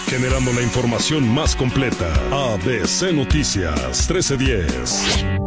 generando la información más completa. ABC Noticias 1310.